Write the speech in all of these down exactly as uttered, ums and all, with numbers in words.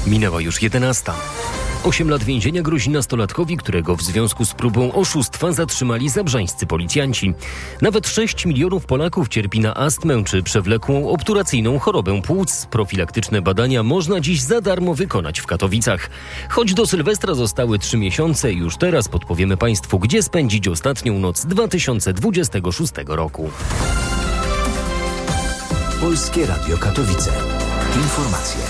Minęła już jedenasta. Osiem lat więzienia grozi nastolatkowi, którego w związku z próbą oszustwa zatrzymali zabrzańscy policjanci. Nawet sześć milionów Polaków cierpi na astmę czy przewlekłą obturacyjną chorobę płuc. Profilaktyczne badania można dziś za darmo wykonać w Katowicach. Choć do Sylwestra zostały trzy miesiące, już teraz podpowiemy Państwu, gdzie spędzić ostatnią noc dwa tysiące dwudziestego szóstego roku. Polskie Radio Katowice. Informacje.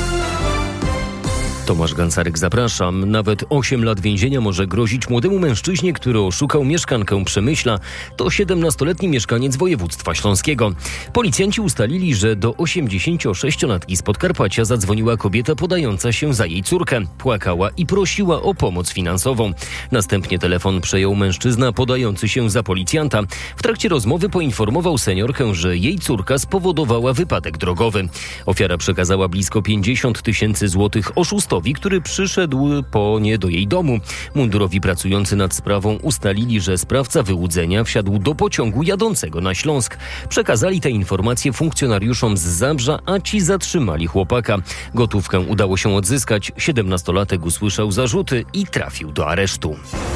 Tomasz Gancarek, zapraszam. Nawet osiem lat więzienia może grozić młodemu mężczyźnie, który oszukał mieszkankę Przemyśla. To siedemnastoletni mieszkaniec województwa śląskiego. Policjanci ustalili, że do osiemdziesięciosześciolatki z Podkarpacia zadzwoniła kobieta podająca się za jej córkę. Płakała i prosiła o pomoc finansową. Następnie telefon przejął mężczyzna podający się za policjanta. W trakcie rozmowy poinformował seniorkę, że jej córka spowodowała wypadek drogowy. Ofiara przekazała blisko pięćdziesiąt tysięcy złotych oszustowi, który przyszedł po nie do jej domu. Mundurowi pracujący nad sprawą ustalili, że sprawca wyłudzenia wsiadł do pociągu jadącego na Śląsk. Przekazali te informacje funkcjonariuszom z Zabrza, a ci zatrzymali chłopaka. Gotówkę udało się odzyskać. Siedemnastolatek usłyszał zarzuty i trafił do aresztu.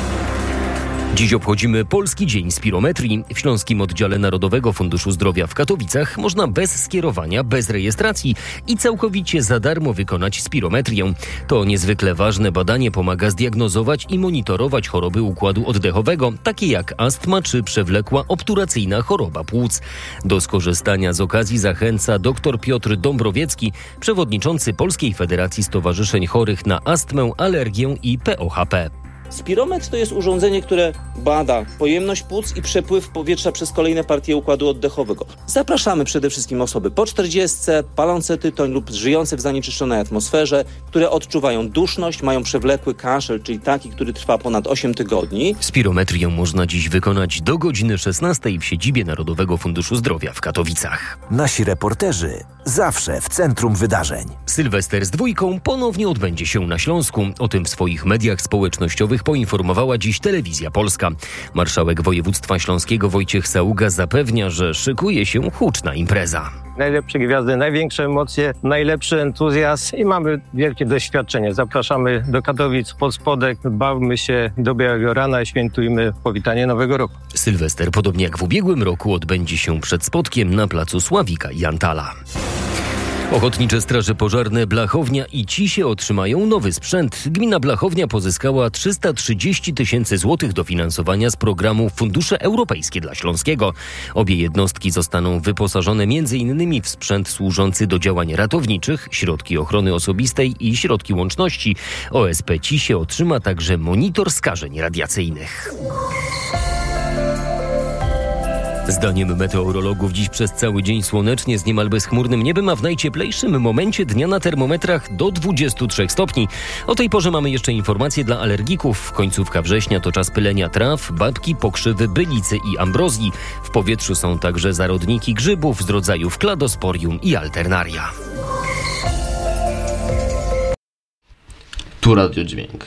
Dziś obchodzimy Polski Dzień Spirometrii. W Śląskim Oddziale Narodowego Funduszu Zdrowia w Katowicach można bez skierowania, bez rejestracji i całkowicie za darmo wykonać spirometrię. To niezwykle ważne badanie pomaga zdiagnozować i monitorować choroby układu oddechowego, takie jak astma czy przewlekła obturacyjna choroba płuc. Do skorzystania z okazji zachęca dr Piotr Dąbrowiecki, przewodniczący Polskiej Federacji Stowarzyszeń Chorych na Astmę, Alergię i P O H P. Spirometr to jest urządzenie, które bada pojemność płuc i przepływ powietrza przez kolejne partie układu oddechowego. Zapraszamy przede wszystkim osoby po czterdziestce, palące tytoń lub żyjące w zanieczyszczonej atmosferze, które odczuwają duszność, mają przewlekły kaszel, czyli taki, który trwa ponad osiem tygodni. Spirometrię można dziś wykonać do godziny szesnastej w siedzibie Narodowego Funduszu Zdrowia w Katowicach. Nasi reporterzy zawsze w centrum wydarzeń. Sylwester z dwójką ponownie odbędzie się na Śląsku. O tym w swoich mediach społecznościowych poinformowała dziś Telewizja Polska. Marszałek województwa śląskiego Wojciech Saługa zapewnia, że szykuje się huczna impreza. Najlepsze gwiazdy, największe emocje, najlepszy entuzjazm i mamy wielkie doświadczenie. Zapraszamy do Katowic pod spodek, bawmy się do białego rana i świętujmy powitanie Nowego Roku. Sylwester, podobnie jak w ubiegłym roku, odbędzie się przed Spodkiem na placu Sławika i Antala. Ochotnicze Straże Pożarne Blachownia i Cisie otrzymają nowy sprzęt. Gmina Blachownia pozyskała trzysta trzydzieści tysięcy złotych dofinansowania z programu Fundusze Europejskie dla Śląskiego. Obie jednostki zostaną wyposażone między innymi w sprzęt służący do działań ratowniczych, środki ochrony osobistej i środki łączności. O S P Cisie otrzyma także monitor skażeń radiacyjnych. Zdaniem meteorologów dziś przez cały dzień słonecznie z niemal bezchmurnym niebem, a w najcieplejszym momencie dnia na termometrach do dwudziestu trzech stopni. O tej porze mamy jeszcze informacje dla alergików. Końcówka września to czas pylenia traw, babki, pokrzywy, bylicy i ambrozji. W powietrzu są także zarodniki grzybów z rodzajów kladosporium i alternaria. Tu Radiodźwięk.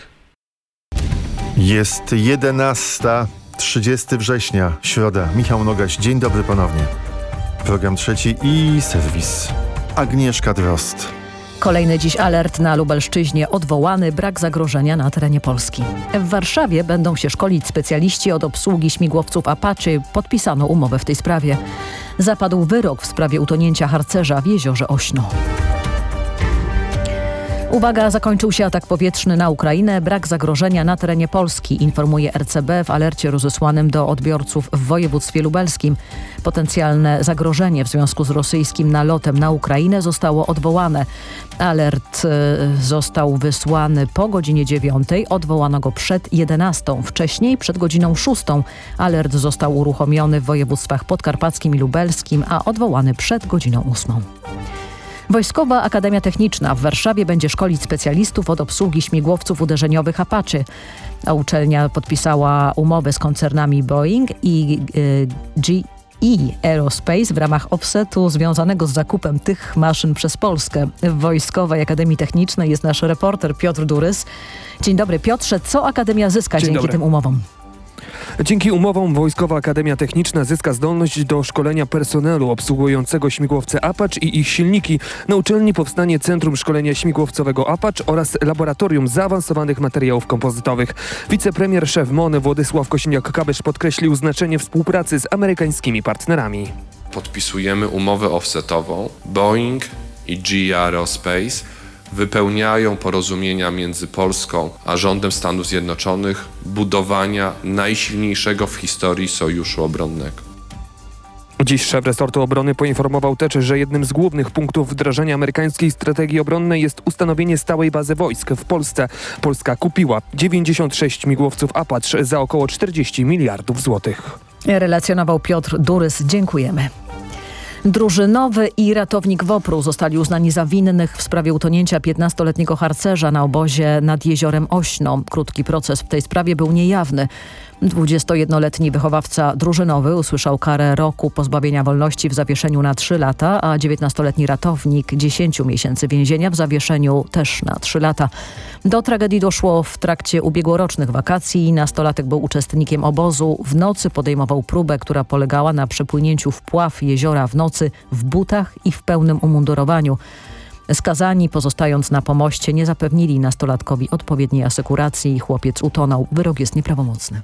Jest jedenasta. trzydziestego września, środa. Michał Nogaś, dzień dobry ponownie. Program trzeci i serwis. Agnieszka Drozd. Kolejny dziś alert na Lubelszczyźnie odwołany, brak zagrożenia na terenie Polski. W Warszawie będą się szkolić specjaliści od obsługi śmigłowców Apache. Podpisano umowę w tej sprawie. Zapadł wyrok w sprawie utonięcia harcerza w jeziorze Ośno. Uwaga, zakończył się atak powietrzny na Ukrainę. Brak zagrożenia na terenie Polski, informuje R C B w alercie rozesłanym do odbiorców w województwie lubelskim. Potencjalne zagrożenie w związku z rosyjskim nalotem na Ukrainę zostało odwołane. Alert y, został wysłany po godzinie dziewiątej, odwołano go przed jedenastą. Wcześniej, przed godziną szóstą, alert został uruchomiony w województwach podkarpackim i lubelskim, a odwołany przed godziną ósmą. Wojskowa Akademia Techniczna w Warszawie będzie szkolić specjalistów od obsługi śmigłowców uderzeniowych Apache. A uczelnia podpisała umowę z koncernami Boeing i y, G E Aerospace w ramach offsetu związanego z zakupem tych maszyn przez Polskę. W Wojskowej Akademii Technicznej jest nasz reporter Piotr Durys. Dzień dobry Piotrze, co Akademia zyska Dzień dzięki dobry. tym umowom? Dzięki umowom Wojskowa Akademia Techniczna zyska zdolność do szkolenia personelu obsługującego śmigłowce Apache i ich silniki. Na uczelni powstanie Centrum Szkolenia Śmigłowcowego Apache oraz Laboratorium Zaawansowanych Materiałów Kompozytowych. Wicepremier szef M O N Władysław Kosiniak-Kamysz podkreślił znaczenie współpracy z amerykańskimi partnerami. Podpisujemy umowę offsetową. Boeing i G E Aerospace wypełniają porozumienia między Polską a rządem Stanów Zjednoczonych budowania najsilniejszego w historii sojuszu obronnego. Dziś szef resortu obrony poinformował też, że jednym z głównych punktów wdrażania amerykańskiej strategii obronnej jest ustanowienie stałej bazy wojsk w Polsce. Polska kupiła dziewięćdziesiąt sześć śmigłowców Apache za około czterdzieści miliardów złotych. Relacjonował Piotr Durys. Dziękujemy. Drużynowy i ratownik WOPR-u zostali uznani za winnych w sprawie utonięcia piętnastoletniego harcerza na obozie nad jeziorem Ośno. Krótki proces w tej sprawie był niejawny. dwudziestojednoletni wychowawca drużynowy usłyszał karę roku pozbawienia wolności w zawieszeniu na trzy lata, a dziewiętnastoletni ratownik dziesięciu miesięcy więzienia w zawieszeniu też na trzy lata. Do tragedii doszło w trakcie ubiegłorocznych wakacji. Nastolatek był uczestnikiem obozu. W nocy podejmował próbę, która polegała na przepłynięciu wpław jeziora w nocy w butach i w pełnym umundurowaniu. Skazani, pozostając na pomoście, nie zapewnili nastolatkowi odpowiedniej asekuracji i chłopiec utonął. Wyrok jest nieprawomocny.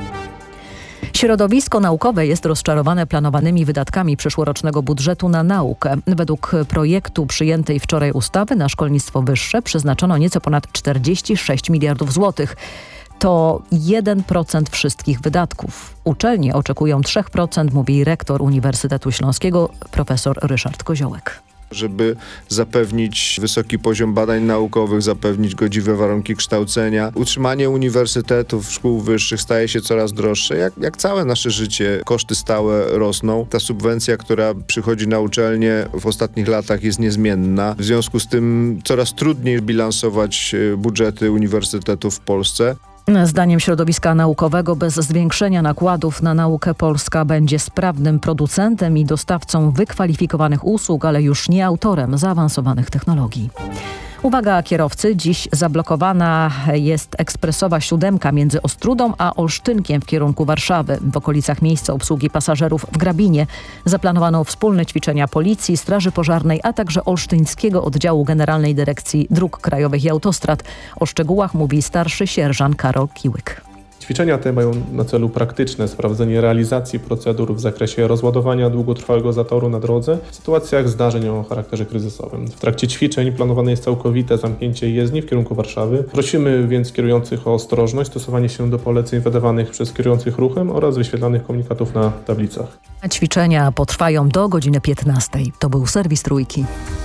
Środowisko naukowe jest rozczarowane planowanymi wydatkami przyszłorocznego budżetu na naukę. Według projektu przyjętej wczoraj ustawy na szkolnictwo wyższe przeznaczono nieco ponad czterdzieści sześć miliardów złotych. To jeden procent wszystkich wydatków. Uczelnie oczekują trzy procent, mówi rektor Uniwersytetu Śląskiego profesor Ryszard Koziołek. Żeby zapewnić wysoki poziom badań naukowych, zapewnić godziwe warunki kształcenia. Utrzymanie uniwersytetów, szkół wyższych staje się coraz droższe. Jak, jak całe nasze życie, koszty stałe rosną. Ta subwencja, która przychodzi na uczelnię w ostatnich latach jest niezmienna. W związku z tym coraz trudniej bilansować budżety uniwersytetów w Polsce. Zdaniem środowiska naukowego bez zwiększenia nakładów na naukę Polska będzie sprawnym producentem i dostawcą wykwalifikowanych usług, ale już nie autorem zaawansowanych technologii. Uwaga kierowcy, dziś zablokowana jest ekspresowa siódemka między Ostrudą a Olsztynkiem w kierunku Warszawy. W okolicach miejsca obsługi pasażerów w Grabinie zaplanowano wspólne ćwiczenia Policji, Straży Pożarnej, a także Olsztyńskiego Oddziału Generalnej Dyrekcji Dróg Krajowych i Autostrad. O szczegółach mówi starszy sierżant Karol Kiłyk. Ćwiczenia te mają na celu praktyczne sprawdzenie realizacji procedur w zakresie rozładowania długotrwałego zatoru na drodze w sytuacjach zdarzeń o charakterze kryzysowym. W trakcie ćwiczeń planowane jest całkowite zamknięcie jezdni w kierunku Warszawy. Prosimy więc kierujących o ostrożność, stosowanie się do poleceń wydawanych przez kierujących ruchem oraz wyświetlanych komunikatów na tablicach. Ćwiczenia potrwają do godziny piętnastej. To był serwis Trójki.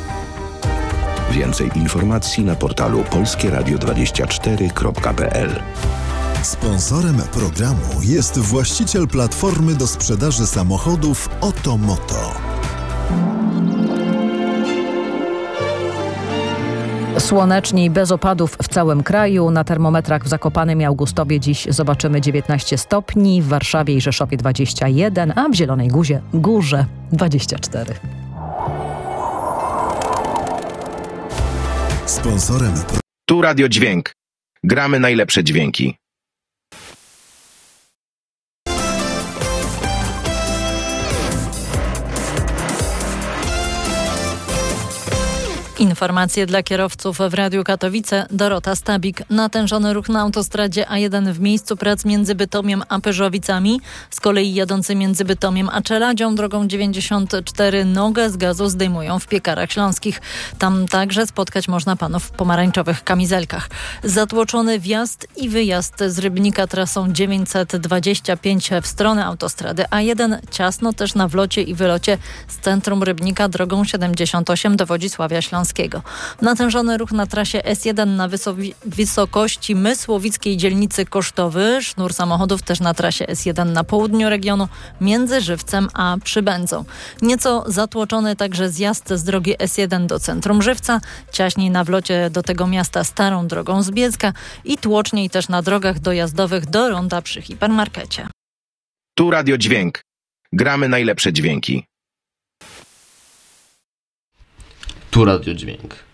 Więcej informacji na portalu polskie radio dwadzieścia cztery kropka p l. Sponsorem programu jest właściciel platformy do sprzedaży samochodów Otomoto. Słonecznie i bez opadów w całym kraju. Na termometrach w Zakopanem i Augustowie dziś zobaczymy dziewiętnaście stopni, w Warszawie i Rzeszowie dwadzieścia jeden, a w Zielonej Górze, Górze dwadzieścia cztery. Sponsorem Tu Radio Dźwięk. Gramy najlepsze dźwięki. Informacje dla kierowców w Radiu Katowice. Dorota Stabik. Natężony ruch na autostradzie A jeden w miejscu prac między Bytomiem a Pyrzowicami. Z kolei jadący między Bytomiem a Czeladzią drogą dziewięćdziesiąt cztery nogę z gazu zdejmują w Piekarach Śląskich. Tam także spotkać można panów w pomarańczowych kamizelkach. Zatłoczony wjazd i wyjazd z Rybnika trasą dziewięćset dwadzieścia pięć w stronę autostrady A jeden. Ciasno też na wlocie i wylocie z centrum Rybnika drogą siedemdziesiąt osiem do Wodzisławia Śląskiego. Natężony ruch na trasie S jeden na wysowi- wysokości Mysłowickiej dzielnicy Kosztowy. Sznur samochodów też na trasie S jeden na południu regionu między Żywcem a Przybędzą. Nieco zatłoczony także zjazd z drogi S jeden do centrum Żywca, ciaśniej na wlocie do tego miasta starą drogą z Bielska i tłoczniej też na drogach dojazdowych do ronda przy hipermarkecie. Tu Radio Dźwięk. Gramy najlepsze dźwięki. Tu Radio Dźwięk.